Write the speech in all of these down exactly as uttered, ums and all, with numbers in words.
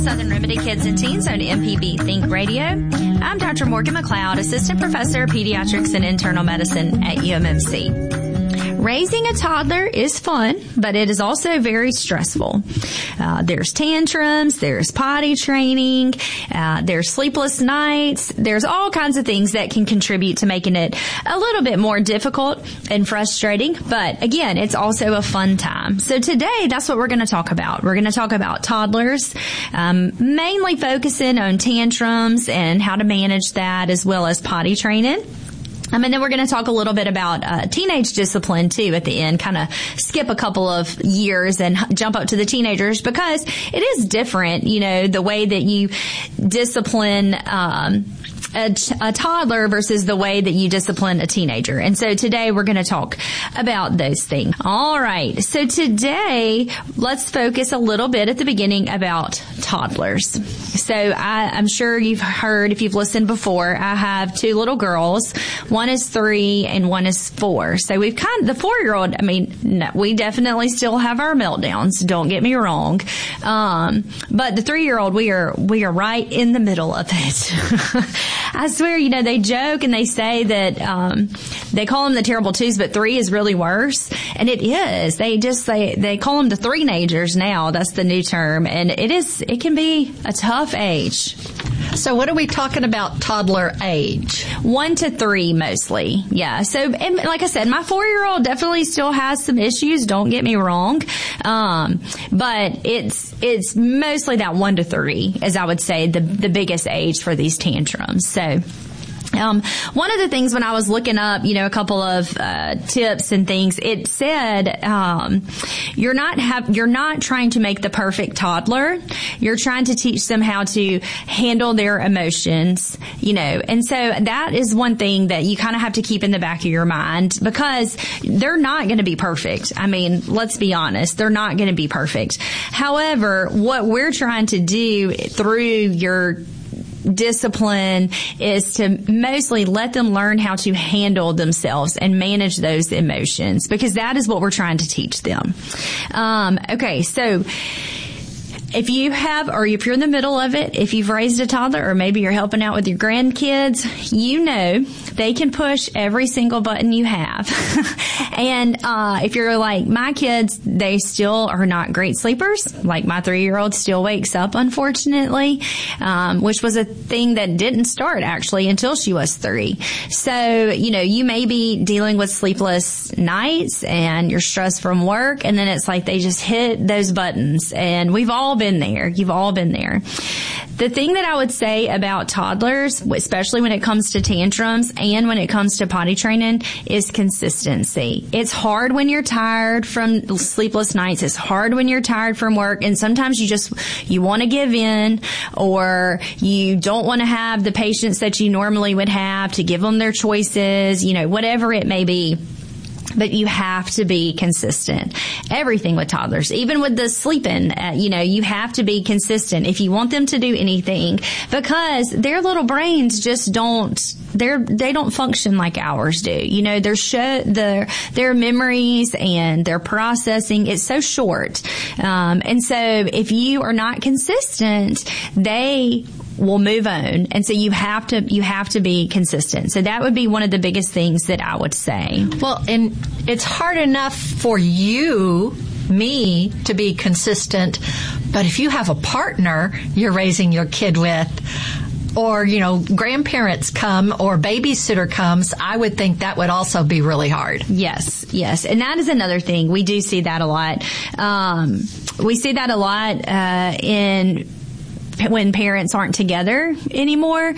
Southern Remedy Kids and Teens on M P B Think Radio. I'm Doctor Morgan McLeod, Assistant Professor of Pediatrics and Internal Medicine at U M M C. Raising a toddler is fun, but it is also very stressful. Uh, there's tantrums, there's potty training, uh, there's sleepless nights, there's all kinds of things that can contribute to making it a little bit more difficult and frustrating. But again, it's also a fun time. So today, that's what we're going to talk about. We're going to talk about toddlers, um, mainly focusing on tantrums and how to manage that, as well as potty training. Um, and then we're going to talk a little bit about uh, teenage discipline, too, at the end, kind of skip a couple of years and jump up to the teenagers, because it is different, you know, the way that you discipline um A, a toddler versus the way that you discipline a teenager. And so today we're going to talk about those things. All right. So today, let's focus a little bit at the beginning about toddlers. So I, I'm sure you've heard, if you've listened before, I have two little girls. One is three and one is four. So we've kind of, the four-year-old, I mean, no, we definitely still have our meltdowns. Don't get me wrong. Um, but the three-year-old, we are, we are right in the middle of it. I swear, you know, they joke and they say that um they call them the terrible twos, but three is really worse. And it is. They just, they, they call them the three-nagers now. That's the new term. And it is, it can be a tough age. So what are we talking about toddler age? One to three, mostly. Yeah. So, and like I said, my four-year-old definitely still has some issues. Don't get me wrong. Um, but it's, it's mostly that one to three, as I would say, the, the biggest age for these tantrums. So, Um, one of the things when I was looking up, you know, a couple of, uh, tips and things, it said, um, you're not have, you're not trying to make the perfect toddler. You're trying to teach them how to handle their emotions, you know, and so that is one thing that you kind of have to keep in the back of your mind, because they're not going to be perfect. I mean, let's be honest, they're not going to be perfect. However, what we're trying to do through your discipline is to mostly let them learn how to handle themselves and manage those emotions, because that is what we're trying to teach them. Um, okay, so if you have, or if you're in the middle of it, if you've raised a toddler, or maybe you're helping out with your grandkids, you know they can push every single button you have. And uh if you're like my kids, they still are not great sleepers. Like my three-year-old still wakes up, unfortunately, um, which was a thing that didn't start actually until she was three. So, you know, you may be dealing with sleepless nights and you're stressed from work, and then it's like they just hit those buttons, and we've all been there. You've all been there. The thing that I would say about toddlers, especially when it comes to tantrums and when it comes to potty training, is consistency. It's hard when you're tired from sleepless nights. It's hard when you're tired from work. And sometimes you just, you want to give in, or you don't want to have the patience that you normally would have to give them their choices, you know, whatever it may be. But you have to be consistent. Everything with toddlers, even with the sleeping, uh, you know, you have to be consistent if you want them to do anything, because their little brains just don't, they're, they don't function like ours do. You know, their show, their, their memories and their processing is so short. Um, and so if you are not consistent, they will move on. And so you have to, you have to be consistent. So that would be one of the biggest things that I would say. Well, and it's hard enough for you, me, to be consistent, but if you have a partner you're raising your kid with, or, you know, grandparents come or babysitter comes, I would think that would also be really hard. Yes, yes. And that is another thing. We do see that a lot. Um, we see that a lot, uh, in when parents aren't together anymore,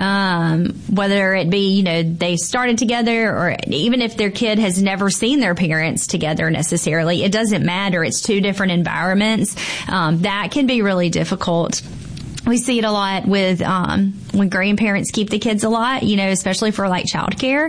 um, whether it be, you know, they started together, or even if their kid has never seen their parents together necessarily, it doesn't matter. It's two different environments. Um, that can be really difficult. We see it a lot with, um, when grandparents keep the kids a lot, you know, especially for like childcare.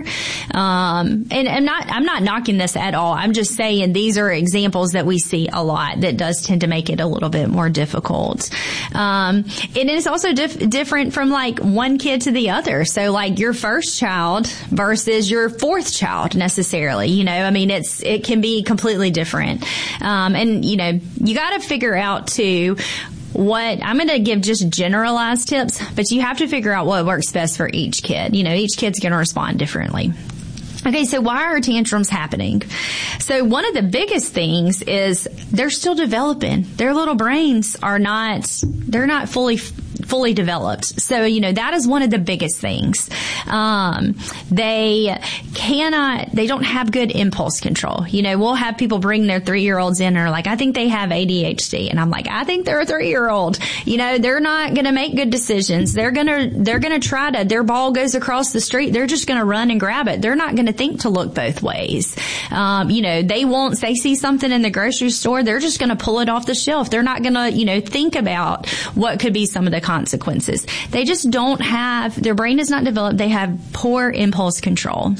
Um, and I'm not, I'm not knocking this at all. I'm just saying these are examples that we see a lot that does tend to make it a little bit more difficult. Um, and it's also dif- different from like one kid to the other. So like your first child versus your fourth child necessarily, you know, I mean, it's, it can be completely different. Um, and you know, you got to figure out too, what I'm going to give just generalized tips, but you have to figure out what works best for each kid. You know, each kid's going to respond differently. Okay, so why are tantrums happening? So one of the biggest things is they're still developing. Their little brains are not, they're not fully fully developed. So, you know, that is one of the biggest things. Um, they cannot, they don't have good impulse control. You know, we'll have people bring their three-year-olds in and are like, I think they have A D H D. And I'm like, I think they're a three-year-old. You know, they're not going to make good decisions. They're going to, they're going to try to, their ball goes across the street. They're just going to run and grab it. They're not going to think to look both ways. Um, you know, they won't, they see something in the grocery store. They're just going to pull it off the shelf. They're not going to, you know, think about what could be some of the consequences. They just don't have, their brain is not developed. They have poor impulse control.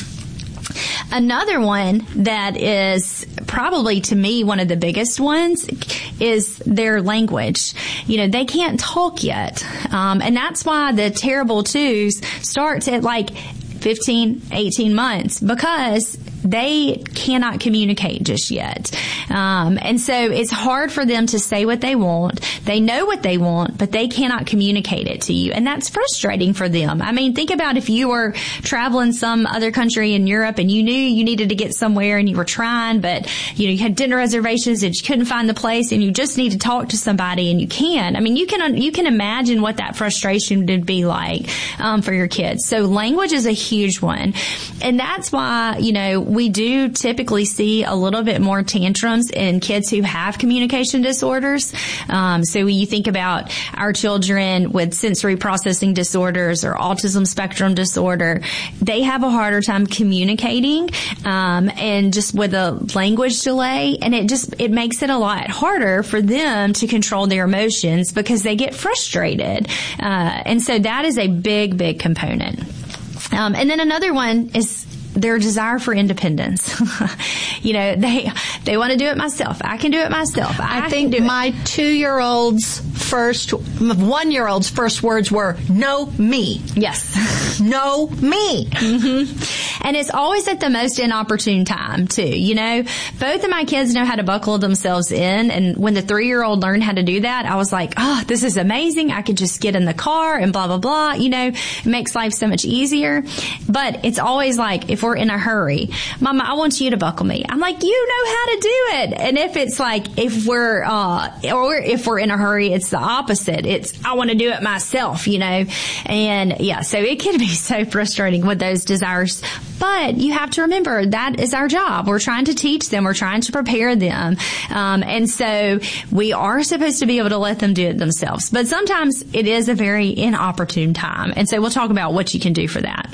Another one that is probably, to me, one of the biggest ones is their language. You know, they can't talk yet. Um, and that's why the terrible twos starts at like fifteen, eighteen months, because they cannot communicate just yet. Um, and so it's hard for them to say what they want. They know what they want, but they cannot communicate it to you. And that's frustrating for them. I mean, think about if you were traveling some other country in Europe and you knew you needed to get somewhere and you were trying, but you know, you had dinner reservations and you couldn't find the place and you just need to talk to somebody and you can. I mean, you can, you can imagine what that frustration would be like, um, for your kids. So language is a huge one. And that's why, you know, we do typically see a little bit more tantrums in kids who have communication disorders. Um, so when you think about our children with sensory processing disorders or autism spectrum disorder, they have a harder time communicating, um, and just with a language delay. And it just, it makes it a lot harder for them to control their emotions because they get frustrated. Uh, and so that is a big, big component. Um, and then another one is their desire for independence. You know, they they want to do it myself. I can do it myself. I, I think my two-year-old's first, one-year-old's first words were, "No, me." Yes. No, me. Mm-hmm. And it's always at the most inopportune time, too. You know, both of my kids know how to buckle themselves in. And when the three-year-old learned how to do that, I was like, oh, this is amazing. I could just get in the car and blah, blah, blah. You know, it makes life so much easier. But it's always like, if we're in a hurry, Mama, I want you to buckle me. I'm like, you know how to do it. And if it's like, if we're, uh, or if we're in a hurry, it's the opposite. It's, I want to do it myself, you know. And yeah, so it can be so frustrating with those desires. But you have to remember that is our job. We're trying to teach them. We're trying to prepare them. Um, and so we are supposed to be able to let them do it themselves. But sometimes it is a very inopportune time. And so we'll talk about what you can do for that.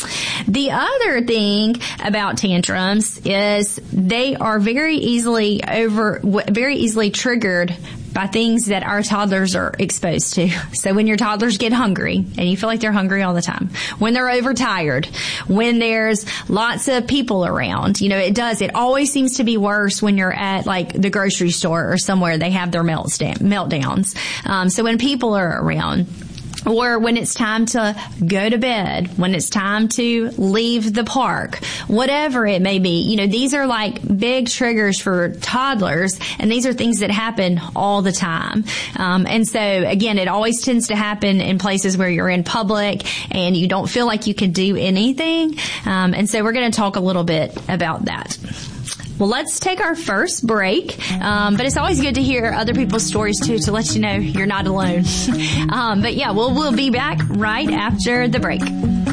The other thing about tantrums is they are very easily over, very easily triggered by things that our toddlers are exposed to. So when your toddlers get hungry, and you feel like they're hungry all the time, when they're overtired, when there's lots of people around, you know, it does, it always seems to be worse when you're at like the grocery store or somewhere they have their meltdowns. Um, so when people are around, or when it's time to go to bed, when it's time to leave the park, whatever it may be. You know, these are like big triggers for toddlers, and these are things that happen all the time. Um, and so, again, it always tends to happen in places where you're in public and you don't feel like you can do anything. Um, and so we're going to talk a little bit about that. Well, let's take our first break. Um, but it's always good to hear other people's stories too, to let you know you're not alone. um, but yeah, we'll, we'll be back right after the break.